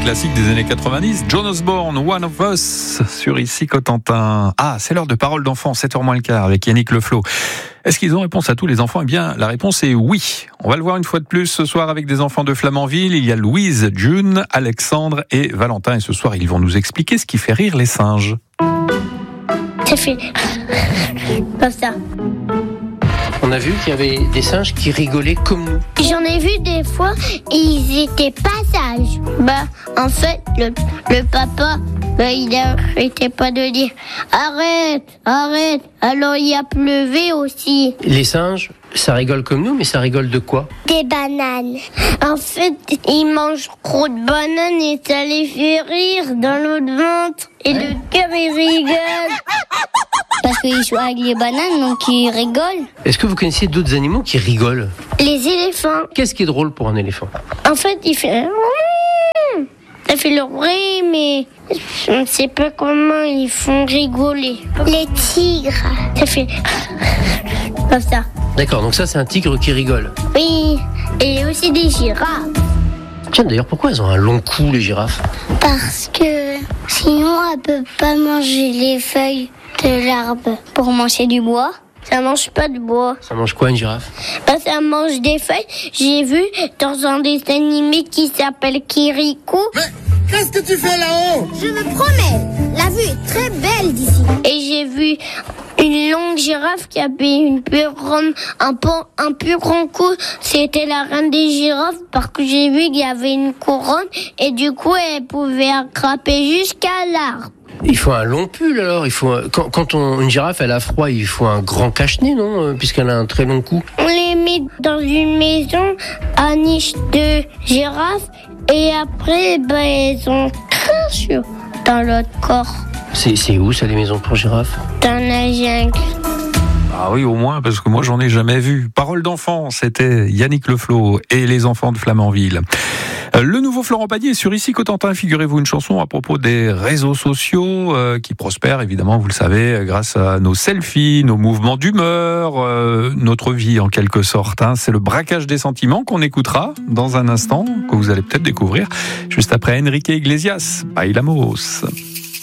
classique des années 90. John Osborne, One of Us, sur ici Cotentin. Ah, c'est l'heure de Paroles d'enfants, 7h moins le quart, avec Yannick Leflo. Est-ce qu'ils ont réponse à tous les enfants ? Eh bien, la réponse est oui. On va le voir une fois de plus ce soir avec des enfants de Flamanville. Il y a Louise, June, Alexandre et Valentin. Et ce soir, ils vont nous expliquer ce qui fait rire les singes. Ça fait comme ça. On a vu qu'il y avait des singes qui rigolaient comme nous. J'en ai vu des fois et ils étaient pas sages. En fait, le papa, il n'arrêtait pas de dire arrête. Alors il a pleuvé aussi. Les singes, ça rigole comme nous, mais ça rigole de quoi ? Des bananes. En fait, ils mangent trop de bananes et ça les fait rire dans l'autre ventre. Et le cœur, il rigole. Parce qu'ils jouent avec les bananes, donc ils rigolent. Est-ce que vous connaissez d'autres animaux qui rigolent ? Les éléphants. Qu'est-ce qui est drôle pour un éléphant ? En fait, il fait... Ça fait le bruit, mais je ne sais pas comment ils font rigoler. Les tigres. Ça fait... comme ça. D'accord, donc ça c'est un tigre qui rigole. Oui, et aussi des girafes. Tiens, d'ailleurs, pourquoi elles ont un long cou, les girafes ? Parce que sinon, elle peut pas manger les feuilles de l'arbre. Pour manger du bois. Ça mange pas de bois. Ça mange quoi, une girafe ? Ça mange des feuilles. J'ai vu dans un dessin animé qui s'appelle Kirikou. Mais qu'est-ce que tu fais là-haut ? Je me promène. La vue est très belle d'ici. Et j'ai vu une longue girafe qui avait une plus grande, un plus grand cou. C'était la reine des girafes parce que j'ai vu qu'il y avait une couronne et du coup elle pouvait attraper jusqu'à l'arbre. Il faut un long pull alors. Quand une girafe elle a froid, il faut un grand cache-nez, non ? Puisqu'elle a un très long cou. On les met dans une maison à niche de girafe et après elles ont craché dans l'autre corps. C'est où ça, les maisons pour girafes ? Dans la jungle. Ah oui, au moins, parce que moi, j'en ai jamais vu. Paroles d'enfants, c'était Yannick Leflo et les enfants de Flamanville. Le nouveau Florent Pagny est sur ici Cotentin. Figurez-vous, une chanson à propos des réseaux sociaux qui prospèrent, évidemment, vous le savez, grâce à nos selfies, nos mouvements d'humeur, notre vie en quelque sorte. C'est le braquage des sentiments qu'on écoutera dans un instant, que vous allez peut-être découvrir juste après Enrique Iglesias, Bailamos.